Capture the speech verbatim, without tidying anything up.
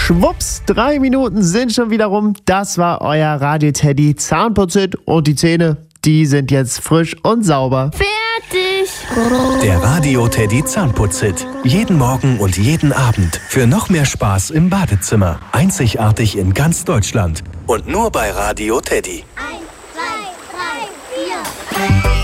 Schwupps, drei Minuten sind schon wieder rum. Das war euer Radio Teddy Zahnputzit und die Zähne, die sind jetzt frisch und sauber. Fertig! Der Radio Teddy Zahnputzit. Jeden Morgen und jeden Abend für noch mehr Spaß im Badezimmer. Einzigartig in ganz Deutschland. Und nur bei Radio Teddy. Eins, zwei, drei, vier.